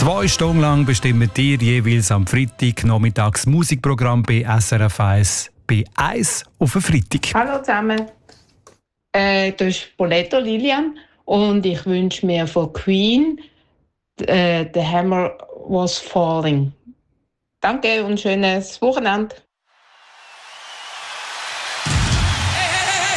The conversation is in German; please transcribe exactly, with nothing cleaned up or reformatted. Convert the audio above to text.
Zwei Stunden lang bestimmen dir jeweils am Freitag nachmittags Musikprogramm bei S R F eins bei eins auf den Freitag. Hallo zusammen, äh, das ist Poletto Lilian und ich wünsche mir von Queen äh, «The Hammer Was Falling». Danke und schönes Wochenende.